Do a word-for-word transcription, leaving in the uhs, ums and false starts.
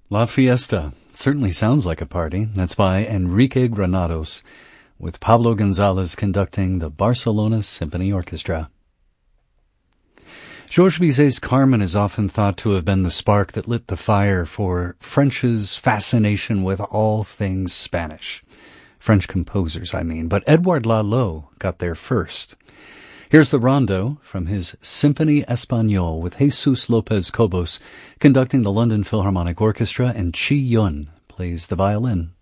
La Fiesta. Certainly sounds like a party. That's by Enrique Granados, with Pablo Gonzalez conducting the Barcelona Symphony Orchestra. Georges Bizet's Carmen is often thought to have been the spark that lit the fire for French's fascination with all things Spanish. French composers, I mean. But Edouard Lalo got there first. Here's the rondo from his Symphony Espagnole with Jesus Lopez Cobos conducting the London Philharmonic Orchestra, and Chi Yun plays the violin.